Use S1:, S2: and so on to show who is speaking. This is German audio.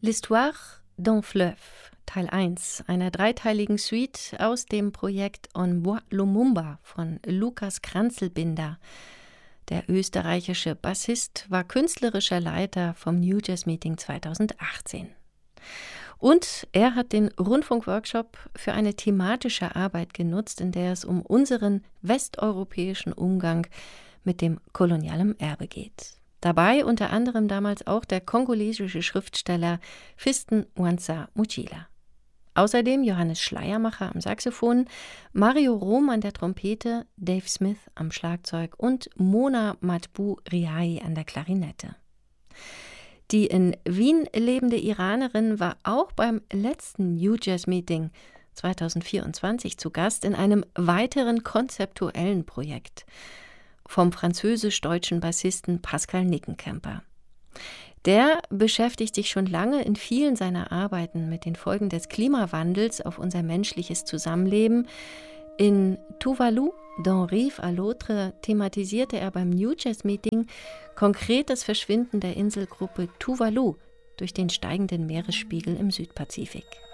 S1: L'Histoire d'un fleuve, Teil 1 einer dreiteiligen Suite aus dem Projekt En Bois Lumumba von Lukas Kranzelbinder. Der österreichische Bassist war künstlerischer Leiter vom New Jazz Meeting 2018. Und er hat den Rundfunkworkshop für eine thematische Arbeit genutzt, in der es um unseren westeuropäischen Umgang mit dem kolonialen Erbe geht. Dabei unter anderem damals auch der kongolesische Schriftsteller Fiston Mwanza Muchila. Außerdem Johannes Schleiermacher am Saxophon, Mario Rom an der Trompete, Dave Smith am Schlagzeug und Mona Matbu Riai an der Klarinette. Die in Wien lebende Iranerin war auch beim letzten New Jazz Meeting 2024 zu Gast in einem weiteren konzeptuellen Projekt vom französisch-deutschen Bassisten Pascal Nickenkemper. Der beschäftigt sich schon lange in vielen seiner Arbeiten mit den Folgen des Klimawandels auf unser menschliches Zusammenleben. In Tuvalu, D'un Rive à l'autre, thematisierte er beim New Jazz Meeting konkret das Verschwinden der Inselgruppe Tuvalu durch den steigenden Meeresspiegel im Südpazifik.